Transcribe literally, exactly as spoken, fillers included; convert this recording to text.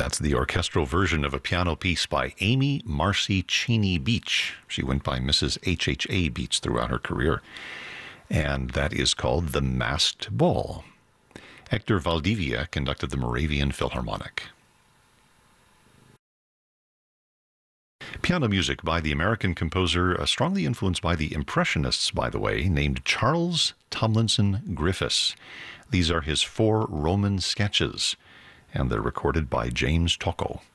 That's the orchestral version of a piano piece by Amy Marcy Cheney Beach. She went by Missus H H A Beach throughout her career. And that is called The Masked Ball. Hector Valdivia conducted the Moravian Philharmonic. Piano music by the American composer, uh, strongly influenced by the Impressionists, by the way, named Charles Tomlinson Griffiths. These are his four Roman sketches, and they're recorded by James Tocco.